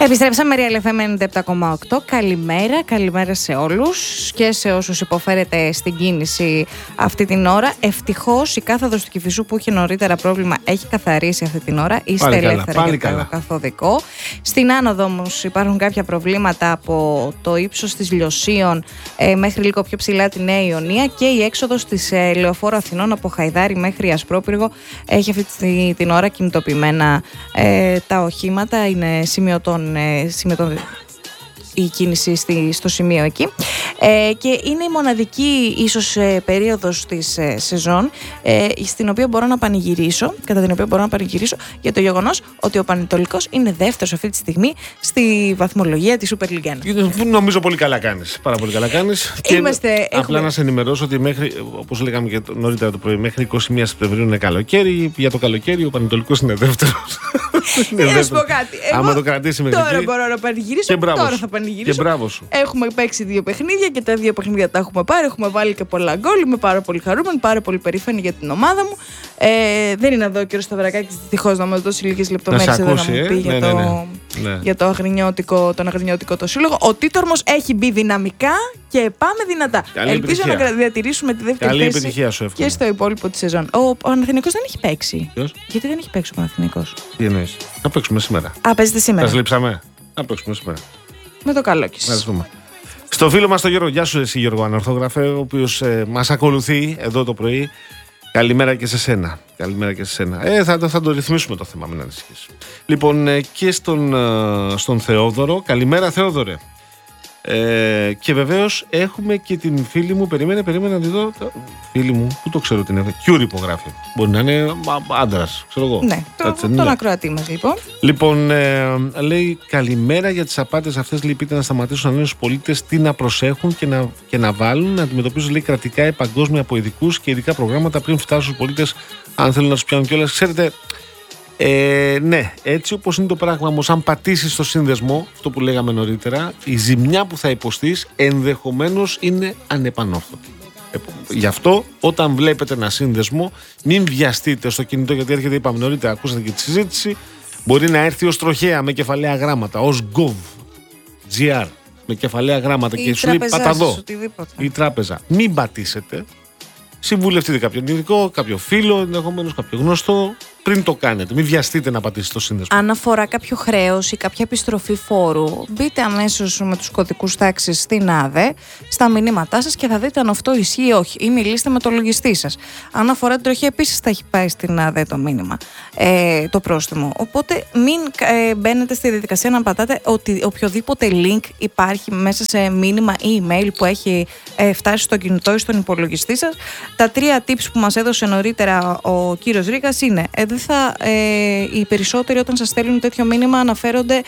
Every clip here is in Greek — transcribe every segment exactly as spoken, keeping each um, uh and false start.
Επιστρέψαμε Real εφ εμ ενενήντα επτά κόμμα οκτώ. Καλημέρα, καλημέρα σε όλους και σε όσους υποφέρετε στην κίνηση αυτή την ώρα. Ευτυχώς η κάθοδος του Κηφισού που είχε νωρίτερα πρόβλημα έχει καθαρίσει αυτή την ώρα. Είστε πάλι ελεύθεροι καλά, για το καλά. καθοδικό. Στην άνοδο όμως υπάρχουν κάποια προβλήματα από το ύψος της Λιωσίων ε, μέχρι λίγο πιο ψηλά τη Νέα Ιωνία, και η έξοδος της ε, Λεωφόρου Αθηνών από Χαϊδάρη μέχρι Ασπρόπυργο έχει αυτή τη, την ώρα κινητοποιημένα ε, τα οχήματα. Είναι σημειωτών Σημειωτών η κίνηση στη, στο σημείο εκεί, ε, και είναι η μοναδική ίσως ε, περίοδος της ε, σεζόν ε, στην οποία μπορώ να πανηγυρίσω κατά την οποία μπορώ να πανηγυρίσω για το γεγονός ότι ο Πανετολικός είναι δεύτερος αυτή τη στιγμή στη βαθμολογία της Super League ένα. Νομίζω πολύ καλά κάνεις. Πάρα πολύ καλά κάνεις. Είμαστε, και απλά έχουμε... να σε ενημερώσω ότι μέχρι, όπως λέγαμε και νωρίτερα το πρωί, μέχρι είκοσι μία Σεπτεμβρίου είναι καλοκαίρι. Για το καλοκαίρι ο Πανετολικός είναι δεύτερος. Να σου πω κάτι. Άμα το κρατήσει μέχρι τώρα εκεί, μπορώ να πανηγυρίσω. Τώρα θα πανηγυρίσω. Και μπράβο σου. Έχουμε παίξει δύο παιχνίδια και τα δύο παιχνίδια τα έχουμε πάρει. Έχουμε βάλει και πολλά γκολ. Είμαι πάρα πολύ χαρούμενη, πάρα πολύ περήφανη για την ομάδα μου. Ε, δεν είναι εδώ ο κ. Σταυρακάκης, δυστυχώς, να μας δώσει λίγες λεπτομέρειες εδώ να μου ε? πει για, ναι, το, ναι, ναι. Ναι. για το αγρινιώτικο, τον αγρινιώτικο το σύλλογο. Ο Τίτορμος έχει μπει δυναμικά και πάμε δυνατά. Καλή Ελπίζω επιτυχία. να διατηρήσουμε τη δεύτερη Καλή θέση επιτυχία σου εύχομαι. και στο υπόλοιπο τη σεζόν. Ο Παναθηναϊκός δεν έχει παίξει. Ποιος? Γιατί δεν έχει παίξει ο Παναθηναϊκός? Τι εννοείς? Να παίξουμε σήμερα. Α, παίζετε σήμερα. Τα λείψαμε. Να παίξουμε σήμερα. Με το καλό κι εσείς. Στο φίλο μας τον Γιώργο, γεια σου εσύ Γιώργο Ανορθόγραφε, ο οποίος ε, μας ακολουθεί εδώ το πρωί. Καλημέρα και σε σένα. Καλημέρα και σε σένα. Ε, θα, θα το ρυθμίσουμε το θέμα, μην ανησυχείς. Λοιπόν, ε, και στον, ε, στον Θεόδωρο. Καλημέρα Θεόδωρε. Ε, και βεβαίως έχουμε και την φίλη μου. Περίμενε, περίμενε να τη δω. Φίλη μου, πού το ξέρω την έφερε. Κιούρ υπογράφει. Μπορεί να είναι άντρας, ξέρω εγώ. Ναι, το, Έτσι, τον ναι. ακροατή μας λοιπόν. Λοιπόν, ε, λέει καλημέρα για τις απάτες αυτές. Λέει, πείτε να σταματήσουν να λένε στους πολίτες τι να προσέχουν και να, και να βάλουν, να αντιμετωπίζουν, λέει, κρατικά ή παγκόσμια από ειδικούς και ειδικά προγράμματα πριν φτάσουν στους πολίτες, αν θέλουν να τους πιάνουν κιόλας. Ξέρετε, ε, ναι, έτσι όπως είναι το πράγμα, όμως, αν πατήσεις στο σύνδεσμο, αυτό που λέγαμε νωρίτερα, η ζημιά που θα υποστείς ενδεχομένως είναι ανεπανόρθωτη. Γι' αυτό, όταν βλέπετε ένα σύνδεσμο, μην βιαστείτε στο κινητό, γιατί έρχεται, είπαμε νωρίτερα, ακούσατε και τη συζήτηση, μπορεί να έρθει ως τροχέα με κεφαλαία γράμματα, ως gov.gr με κεφαλαία γράμματα Η και σου λέει παταδό οτιδήποτε. η τράπεζα. Μην πατήσετε. Συμβουλευτείτε κάποιον ειδικό, κάποιο φίλο, ενδεχομένως κάποιο γνωστό, πριν το κάνετε. Μην βιαστείτε να πατήσετε το σύνδεσμο. Αν αφορά κάποιο χρέος ή κάποια επιστροφή φόρου, μπείτε αμέσως με τους κωδικούς τάξης στην ΑΔΕ, στα μηνύματά σας, και θα δείτε αν αυτό ισχύει ή όχι. Ή μιλήστε με το λογιστή σας. Αν αφορά την τροχή, επίσης θα έχει πάει στην ΑΔΕ το μήνυμα, ε, το πρόστιμο. Οπότε μην ε, μπαίνετε στη διαδικασία να πατάτε ότι οποιοδήποτε link υπάρχει μέσα σε μήνυμα ή email που έχει ε, φτάσει στο κινητό ή στον υπολογιστή σας. Τα τρία tips που μας έδωσε νωρίτερα ο κύριος Ρήγας είναι: ε, δεν θα, ε, οι περισσότεροι όταν σας στέλνουν τέτοιο μήνυμα αναφέρονται,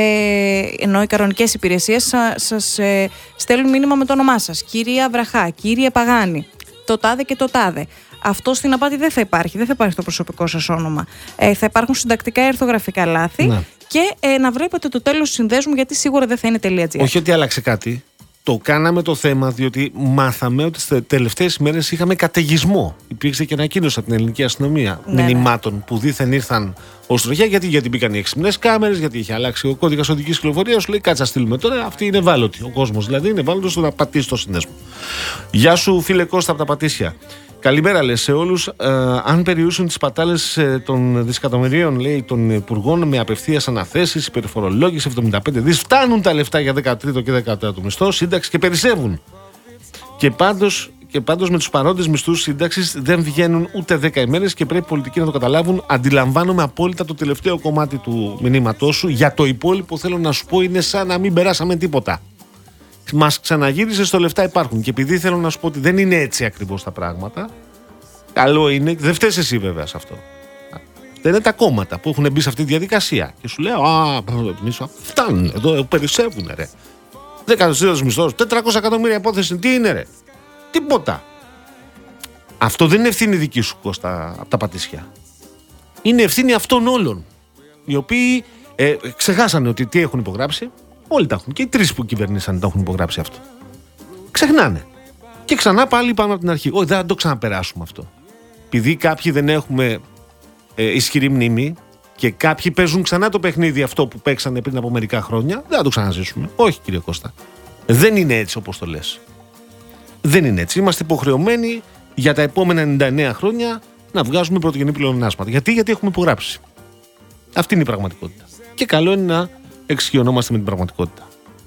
ε, ενώ οι κανονικές υπηρεσίες σα, σας ε, στέλνουν μήνυμα με το όνομά σας. Κυρία Βραχά, κύριε Παγάνη, το τάδε και το τάδε. Αυτό στην απάτη δεν θα υπάρχει, δεν θα υπάρχει το προσωπικό σας όνομα. Ε, θα υπάρχουν συντακτικά ή orθογραφικά λάθη, ναι. Και ε, να βλέπετε το τέλος του συνδέσμου, γιατί σίγουρα δεν θα είναι .gr. Όχι ότι άλλαξε κάτι. Το κάναμε το θέμα διότι μάθαμε ότι στις τελευταίες ημέρες είχαμε καταιγισμό. Υπήρξε και ανακοίνωση από την ελληνική αστυνομία, ναι, μηνυμάτων, ναι, που δήθεν ήρθαν ως τροχιά. Γιατί, γιατί μπήκαν οι έξυπνες κάμερες, γιατί είχε αλλάξει ο κώδικας οδικής κυκλοφορίας. Σου λέει κάτσε να στείλουμε τώρα. Αυτή είναι ευάλωτη. Ο κόσμος δηλαδή είναι ευάλωτος στο να πατήσει το σύνδεσμο. Γεια σου φίλε Κώστα από τα Πατήσια. Καλημέρα, λέει, σε όλους. Ε, αν περιούσουν τις πατάλες ε, των δισεκατομμυρίων, λέει, των υπουργών με απευθείας αναθέσεις, υπερφορολόγηση εβδομήντα πέντε δις, φτάνουν τα λεφτά για δεκατρίτο και δεκατέταρτο μισθό, σύνταξη και περισσεύουν. Και πάντως, και πάντως με τους παρόντες μισθούς σύνταξης δεν βγαίνουν ούτε δέκα ημέρες και πρέπει οι πολιτικοί να το καταλάβουν. Αντιλαμβάνομαι απόλυτα το τελευταίο κομμάτι του μηνύματός σου. Για το υπόλοιπο θέλω να σου πω, είναι σαν να μην περάσαμε τίποτα. Μας ξαναγύρισε στο λεφτά υπάρχουν. Και επειδή θέλω να σου πω ότι δεν είναι έτσι ακριβώς τα πράγματα, καλό είναι. Δεν φταίς εσύ βέβαια σε αυτό. Δεν είναι τα κόμματα που έχουν μπει σε αυτή τη διαδικασία. Και σου λέω, α, φτάνουν εδώ, περισσεύουν ρε. Δεκατοσίδος μισθός, τετρακόσια εκατομμύρια υπόθεση, τι είναι ρε. Τίποτα. Αυτό δεν είναι ευθύνη δική σου, Κώστα, από τα Πατήσια. Είναι ευθύνη αυτών όλων. Οι οποίοι ε, ξεχάσανε ότι τι έχουν υπογράψει. Όλοι τα έχουν. Και οι τρεις που κυβερνήσαν τα έχουν υπογράψει αυτό. Ξεχνάνε. Και ξανά πάλι πάμε από την αρχή. Όχι, δεν το ξαναπεράσουμε αυτό. Επειδή κάποιοι δεν έχουμε ε, ισχυρή μνήμη και κάποιοι παίζουν ξανά το παιχνίδι αυτό που παίξανε πριν από μερικά χρόνια, δεν θα το ξαναζήσουμε. Όχι, κύριε Κώστα. Δεν είναι έτσι όπως το λες. Δεν είναι έτσι. Είμαστε υποχρεωμένοι για τα επόμενα ενενήντα εννέα χρόνια να βγάζουμε πρωτογενή πλεονάσματα. Γιατί, γιατί έχουμε υπογράψει. Αυτή είναι η πραγματικότητα. Και καλό είναι να εξοικειωνόμαστε με την πραγματικότητα.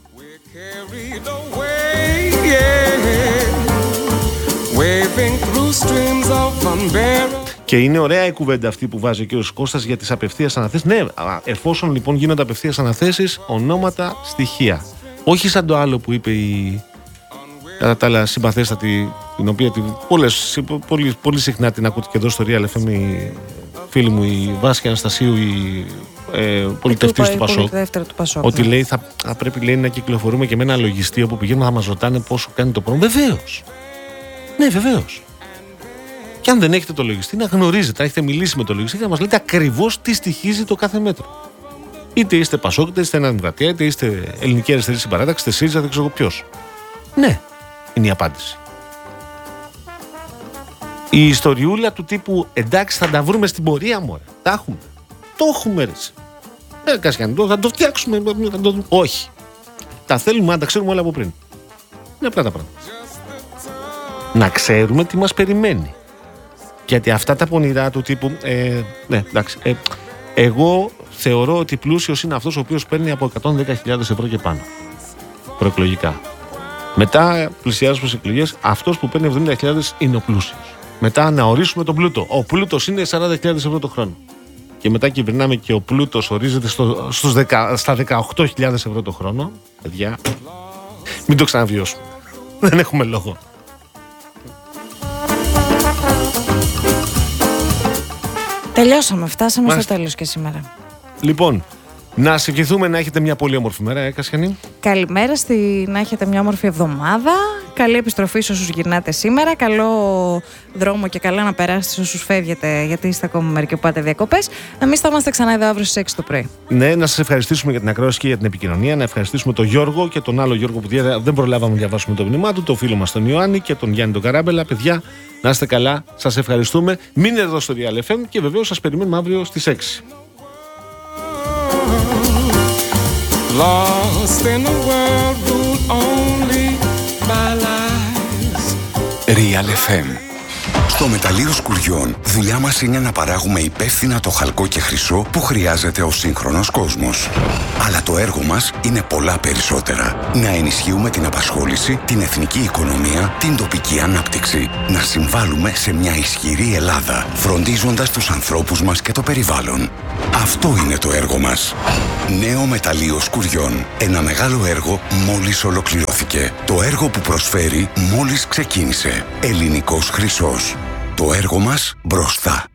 Και είναι ωραία η κουβέντα αυτή που βάζει ο κύριος Κώστας για τις απευθείας αναθέσεις. Ναι, εφόσον λοιπόν γίνονται απευθείας αναθέσεις, ονόματα, στοιχεία. Όχι σαν το άλλο που είπε η κατά τα άλλα συμπαθέστατη, την οποία την, πολλές, πολύ, πολύ συχνά την ακούτε και εδώ στο Real εφ εμ η φίλη μου η Βάσια Αναστασίου, η ε, πολιτευτής του Πασόκ, του Πασόκ, ότι ναι. λέει θα, θα πρέπει λέει, να κυκλοφορούμε και με ένα λογιστή όπου πηγαίνουμε θα μας ρωτάνε πόσο κάνει το πρόγραμμα. Βεβαίως. Ναι, βεβαίως. Και αν δεν έχετε το λογιστή, να γνωρίζετε, να έχετε μιλήσει με το λογιστή και να μας λέτε ακριβώς τι στοιχίζει το κάθε μέτρο. Είτε είστε Πασόκ, είτε είστε Νέα Δημοκρατία, είτε είστε Ελληνική Αριστερή Συμπαράταξη, είτε ΣΥΡΙΖΑ, δεν ξέρω ποιος. Ναι, είναι η απάντηση. Η ιστοριούλα του τύπου εντάξει θα τα βρούμε στην πορεία μου, τα έχουμε. Το έχουμε ρε. Ε, Κασιανή, θα το φτιάξουμε. Θα το... Όχι. Τα θέλουμε να τα ξέρουμε όλα από πριν. Είναι απλά τα πράγματα. Να ξέρουμε τι μας περιμένει. Γιατί αυτά τα πονηρά του τύπου. Ε, ναι, εντάξει. Ε, εγώ θεωρώ ότι πλούσιος είναι αυτός ο οποίος παίρνει από εκατόν δέκα χιλιάδες ευρώ και πάνω. Προεκλογικά. Μετά πλησιάζουμε στις εκλογές. Αυτός που παίρνει εβδομήντα χιλιάδες είναι ο πλούσιος. Μετά να ορίσουμε τον πλούτο. Ο πλούτος είναι σαράντα χιλιάδες ευρώ το χρόνο. Και μετά κυβερνάμε και ο πλούτος ορίζεται στο, στους δεκα, στα δεκαοκτώ χιλιάδες ευρώ το χρόνο. Παιδιά, μην το ξαναβιώσουμε. Δεν έχουμε λόγο. Τελειώσαμε, φτάσαμε Μάλιστα. στο τέλος και σήμερα. Λοιπόν, να σε ευχηθούμε να έχετε μια πολύ όμορφη μέρα, ε, Κασιανή. Καλημέρα, στη... να έχετε μια όμορφη εβδομάδα. Καλή επιστροφή σε όσους γυρνάτε σήμερα. Καλό δρόμο και καλά να περάσετε σε όσους φεύγετε, γιατί είστε ακόμα μερικοί που πάτε διακοπές. Εμείς θα είμαστε ξανά εδώ αύριο στις έξι το πρωί. Ναι, να σας ευχαριστήσουμε για την ακρόαση και για την επικοινωνία. Να ευχαριστήσουμε τον Γιώργο και τον άλλο Γιώργο που δεν προλάβαμε να διαβάσουμε το μήνυμά του, τον φίλο μας τον Ιωάννη και τον Γιάννη τον Καράμπελα. Παιδιά, να είστε καλά, σας ευχαριστούμε. Μείνετε εδώ στο Real εφ εμ και βεβαίως σας περιμένουμε αύριο στις έξι. Lost in a world ruled only by lies. Real εφ εμ. Στο μεταλλείο Σκουριών, δουλειά μας είναι να παράγουμε υπεύθυνα το χαλκό και χρυσό που χρειάζεται ο σύγχρονος κόσμος. Αλλά το έργο μας είναι πολλά περισσότερα. Να ενισχύουμε την απασχόληση, την εθνική οικονομία, την τοπική ανάπτυξη. Να συμβάλλουμε σε μια ισχυρή Ελλάδα, φροντίζοντας τους ανθρώπους μας και το περιβάλλον. Αυτό είναι το έργο μας. Νέο μεταλλείο Σκουριών. Ένα μεγάλο έργο μόλις ολοκληρώθηκε. Το έργο που προσφέρει μόλις ξεκίνησε. Ελληνικός χρυσός. Το έργο μας μπροστά.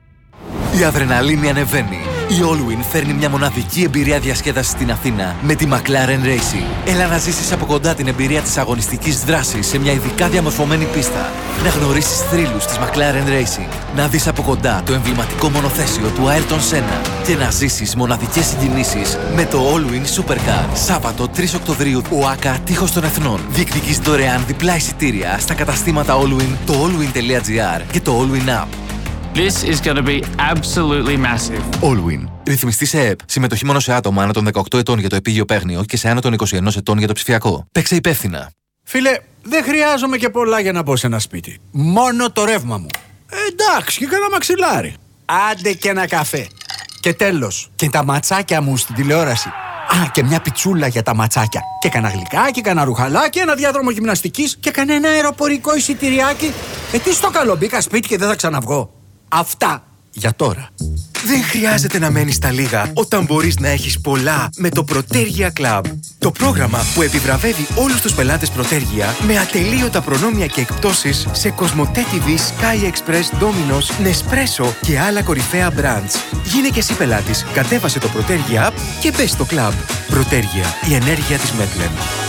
Η αδρεναλίνη ανεβαίνει. Η Allwyn φέρνει μια μοναδική εμπειρία διασκέδασης στην Αθήνα με τη McLaren Racing. Έλα να ζήσεις από κοντά την εμπειρία της αγωνιστικής δράσης σε μια ειδικά διαμορφωμένη πίστα. Να γνωρίσεις θρύλους της McLaren Racing. Να δεις από κοντά το εμβληματικό μονοθέσιο του Ayrton Senna. Και να ζήσεις μοναδικές συγκινήσεις με το Allwyn Supercar. Σάββατο τρεις Οκτωβρίου, ΟΑΚΑ Τείχος των Εθνών. Διεκδικείς δωρεάν διπλά εισιτήρια στα καταστήματα Allwyn, το allwyn.gr και το Allwyn App. This is going to be absolutely massive. Allwyn. Ρυθμιστή σε ΕΕΠ. Συμμετοχή μόνο σε άτομα άνω των δεκαοκτώ ετών για το επίγειο παίγνιο και σε άνω των είκοσι ένα ετών για το ψηφιακό. Παίξε υπεύθυνα. Φίλε, δεν χρειάζομαι και πολλά για να μπω σε ένα σπίτι. Μόνο το ρεύμα μου. Ε, εντάξει, και κάνα μαξιλάρι. Άντε και ένα καφέ. Και τέλος, και τα ματσάκια μου στην τηλεόραση. Α, και μια πιτσούλα για τα ματσάκια. Και κανένα γλυκάκι, κανένα ρουχαλάκι, ένα διάδρομο γυμναστικής και κανένα αεροπορικό εισιτηριάκι. Ε, τι στο καλό, μπήκα σπίτι και δεν θα ξαναβγώ. Αυτά για τώρα. Δεν χρειάζεται να μένεις στα λίγα όταν μπορείς να έχεις πολλά με το Protergia Club. Το πρόγραμμα που επιβραβεύει όλους τους πελάτες Protergia με ατελείωτα προνόμια και εκπτώσεις σε Κοσμοτέ τι βι, Sky Express, Domino's, Nespresso και άλλα κορυφαία brands. Γίνε και εσύ πελάτης, κατέβασε το Protergia App και μπες στο club. Protergia, η ενέργεια της Metlen.